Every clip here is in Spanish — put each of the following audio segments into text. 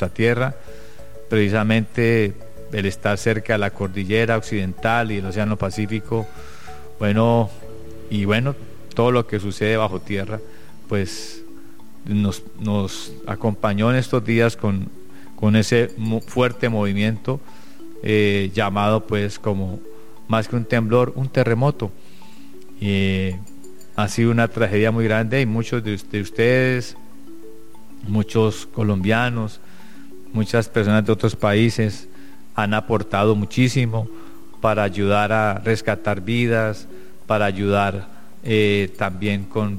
nuestra tierra. Precisamente el estar cerca de la cordillera occidental y el océano Pacífico, bueno, todo lo que sucede bajo tierra, pues nos acompañó en estos días con ese fuerte movimiento llamado, pues, como más que un temblor, un terremoto. Ha sido una tragedia muy grande y muchos de ustedes, muchos colombianos, muchas personas de otros países han aportado muchísimo para ayudar a rescatar vidas, para ayudar también con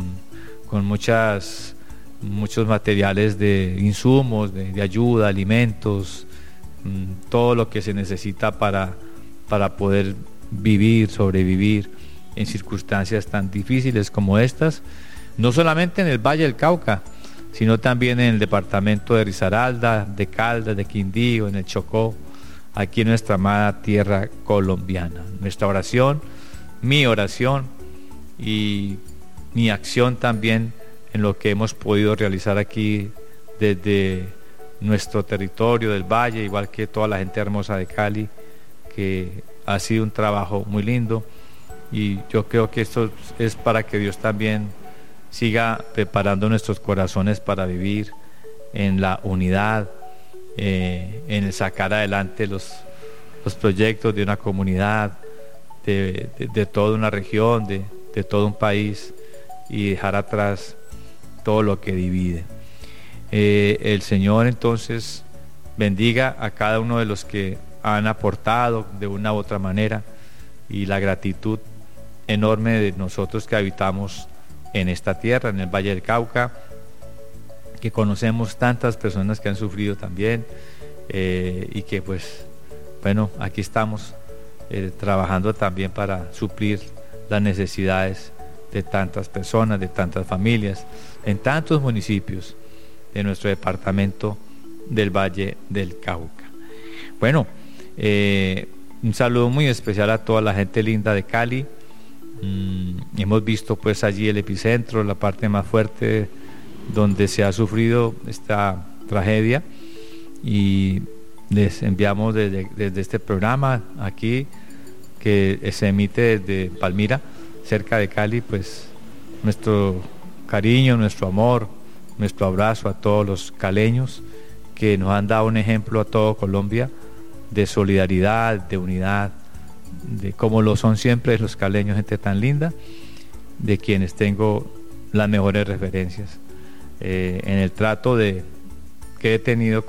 muchos materiales de insumos, de ayuda, alimentos, todo lo que se necesita para poder vivir, sobrevivir en circunstancias tan difíciles como estas, no solamente en el Valle del Cauca, sino también en el departamento de Risaralda, de Caldas, de Quindío, en el Chocó, aquí en nuestra amada tierra colombiana. Nuestra oración, mi oración y mi acción también en lo que hemos podido realizar aquí desde nuestro territorio del Valle, igual que toda la gente hermosa de Cali, que ha sido un trabajo muy lindo, y yo creo que esto es para que Dios también siga preparando nuestros corazones para vivir en la unidad, en el sacar adelante los proyectos de una comunidad, de toda una región, de todo un país, y dejar atrás todo lo que divide. El Señor entonces bendiga a cada uno de los que han aportado de una u otra manera, y la gratitud enorme de nosotros que habitamos en esta tierra, en el Valle del Cauca, que conocemos tantas personas que han sufrido también, y que pues bueno, aquí estamos trabajando también para suplir las necesidades de tantas personas, de tantas familias, en tantos municipios de nuestro departamento del Valle del Cauca. Bueno, un saludo muy especial a toda la gente linda de Cali. Hemos visto pues allí el epicentro, la parte más fuerte donde se ha sufrido esta tragedia, y les enviamos desde este programa aquí, que se emite desde Palmira, cerca de Cali, pues nuestro cariño, nuestro amor, nuestro abrazo a todos los caleños que nos han dado un ejemplo a todo Colombia de solidaridad, de unidad, de cómo lo son siempre los caleños, gente tan linda, de quienes tengo las mejores referencias en el trato que he tenido